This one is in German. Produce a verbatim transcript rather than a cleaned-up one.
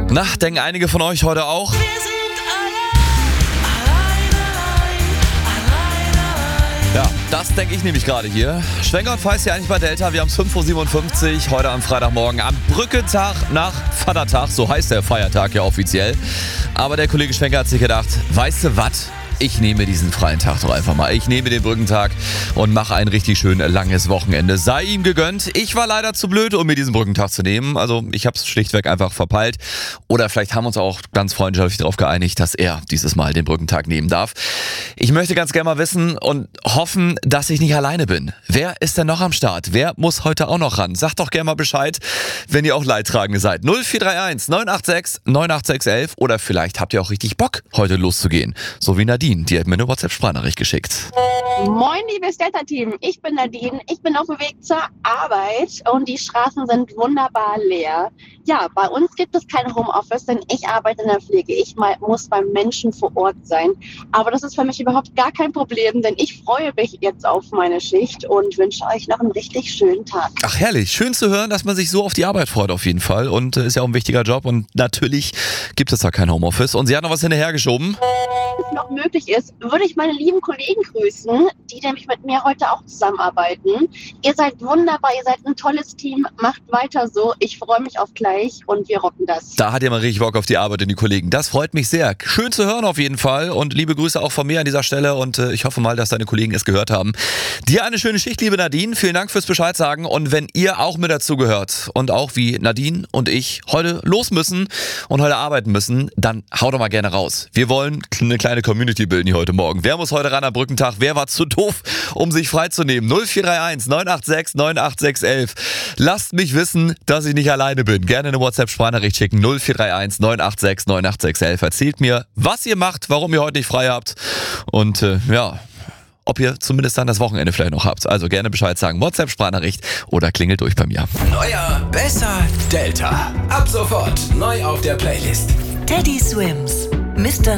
Na, denken einige von euch heute auch? Ja, das denke ich nämlich gerade hier. Schwenker und Feist hier eigentlich bei Delta. Wir haben es fünf Uhr siebenundfünfzig, heute am Freitagmorgen, am Brückentag nach Vatertag. So heißt der Feiertag ja offiziell. Aber der Kollege Schwenker hat sich gedacht, weißt du was? Ich nehme diesen freien Tag doch einfach mal. Ich nehme den Brückentag und mache ein richtig schön langes Wochenende. Sei ihm gegönnt. Ich war leider zu blöd, um mir diesen Brückentag zu nehmen. Also ich habe es schlichtweg einfach verpeilt. Oder vielleicht haben wir uns auch ganz freundschaftlich darauf geeinigt, dass er dieses Mal den Brückentag nehmen darf. Ich möchte ganz gerne mal wissen und hoffen, dass ich nicht alleine bin. Wer ist denn noch am Start? Wer muss heute auch noch ran? Sagt doch gerne mal Bescheid, wenn ihr auch Leidtragende seid. null vier drei eins neun acht sechs neun acht sechs eins oder vielleicht habt ihr auch richtig Bock, heute loszugehen. So wie Nadine. Die hat mir eine WhatsApp-Sprachnachricht geschickt. Moin, liebes Delta-Team. Ich bin Nadine. Ich bin auf dem Weg zur Arbeit und die Straßen sind wunderbar leer. Ja, bei uns gibt es kein Homeoffice, denn ich arbeite in der Pflege. Ich mal, muss beim Menschen vor Ort sein. Aber das ist für mich überhaupt gar kein Problem, denn ich freue mich jetzt auf meine Schicht und wünsche euch noch einen richtig schönen Tag. Ach herrlich, schön zu hören, dass man sich so auf die Arbeit freut auf jeden Fall. Und äh, ist ja auch ein wichtiger Job und natürlich gibt es da kein Homeoffice. Und sie hat noch was hinterhergeschoben. Wenn es noch möglich ist, würde ich meine lieben Kollegen grüßen, die nämlich mit mir heute auch zusammenarbeiten. Ihr seid wunderbar, ihr seid ein tolles Team, macht weiter so. Ich freue mich auf gleich und wir rocken das. Da hat ihr mal richtig Bock auf die Arbeit und die Kollegen. Das freut mich sehr. Schön zu hören auf jeden Fall und liebe Grüße auch von mir an dieser Stelle und äh, ich hoffe mal, dass deine Kollegen es gehört haben. Dir eine schöne Schicht, liebe Nadine. Vielen Dank fürs Bescheid sagen und wenn ihr auch mit dazu gehört und auch wie Nadine und ich heute los müssen und heute arbeiten müssen, dann haut doch mal gerne raus. Wir wollen eine kleine Community bilden hier heute Morgen. Wer muss heute ran am Brückentag? Wer war zu doof, um sich freizunehmen? null vier drei eins neun acht sechs neun acht sechs eins. Lasst mich wissen, dass ich nicht alleine bin. Gerne eine WhatsApp-Sprachnachricht schicken. null vier drei eins neun acht sechs neun acht sechs eins. Erzählt mir, was ihr macht, warum ihr heute nicht frei habt und äh, ja, ob ihr zumindest dann das Wochenende vielleicht noch habt. Also gerne Bescheid sagen. WhatsApp-Sprachnachricht oder klingelt durch bei mir. Neuer, besser, Delta. Ab sofort neu auf der Playlist. Teddy Swims, Mister